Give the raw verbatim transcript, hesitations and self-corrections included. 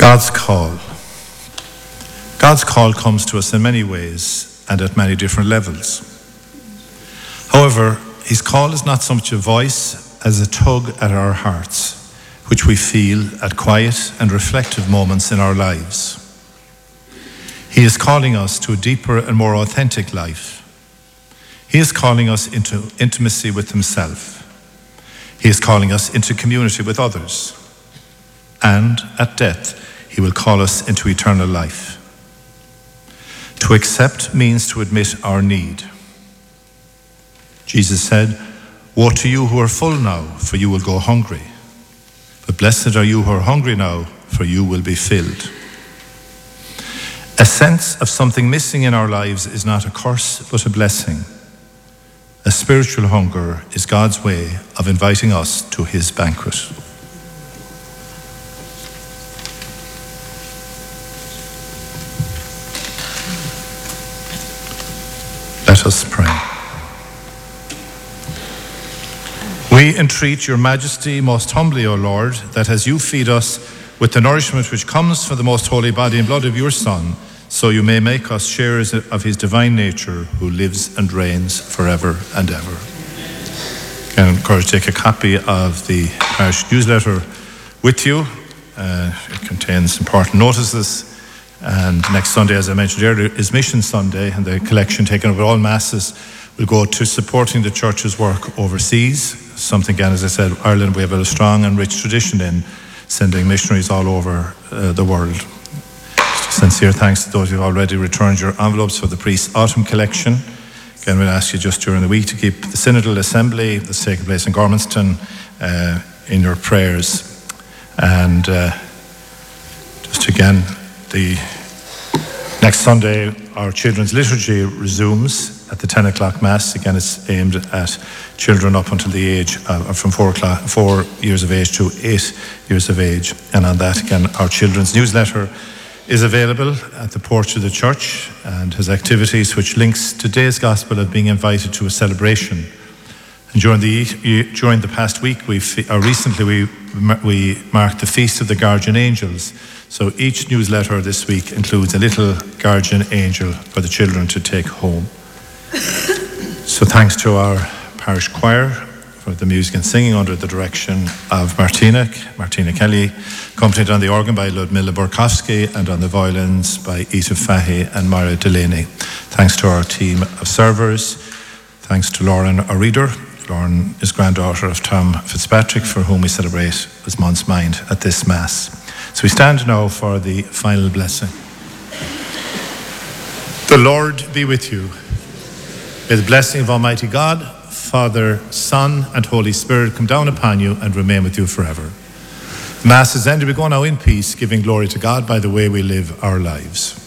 God's call. God's call comes to us in many ways and at many different levels. However, his call is not so much a voice as a tug at our hearts, which we feel at quiet and reflective moments in our lives. He is calling us to a deeper and more authentic life. He is calling us into intimacy with himself. He is calling us into community with others. And at death, he will call us into eternal life. To accept means to admit our need. Jesus said, "Woe to you who are full now, for you will go hungry. But blessed are you who are hungry now, for you will be filled." A sense of something missing in our lives is not a curse, but a blessing. A spiritual hunger is God's way of inviting us to his banquet. Let us pray. We entreat your majesty most humbly, O Lord, that as you feed us with the nourishment which comes from the most holy body and blood of your Son, so you may make us sharers of his divine nature, who lives and reigns forever and ever. I encourage you to take a copy of the parish newsletter with you. Uh, it contains important notices. And next Sunday, as I mentioned earlier, is Mission Sunday, and the collection taken over all masses will go to supporting the church's work overseas. Something, again, as I said, Ireland, we have a strong and rich tradition in sending missionaries all over uh, the world. Sincere thanks to those who have already returned your envelopes for the priest's autumn collection. Again, we'll ask you just during the week to keep the Synodal Assembly that's taking place in Gormanston uh, in your prayers. And uh, just again, the next Sunday, our children's liturgy resumes at the ten o'clock Mass. Again, it's aimed at children up until the age of, from four, o'clock, four years of age to eight years of age. And on that, again, our children's newsletter is available at the porch of the church and has activities which links today's gospel of being invited to a celebration. And during the during the past week, we or recently we we marked the Feast of the Guardian Angels. So each newsletter this week includes a little guardian angel for the children to take home. So thanks to our parish choir for the music and singing under the direction of Martina, Martina Kelly, accompanied on the organ by Ludmila Borkowski, and on the violins by Ita Fahy and Mara Delaney. Thanks to our team of servers. Thanks to Lauren, our reader. Lauren is granddaughter of Tom Fitzpatrick, for whom we celebrate as Mon's Mind at this Mass. So we stand now for the final blessing. The Lord be with you. May the blessing of Almighty God, Father, Son, and Holy Spirit come down upon you and remain with you forever. The Mass is ended. We go now in peace, giving glory to God by the way we live our lives.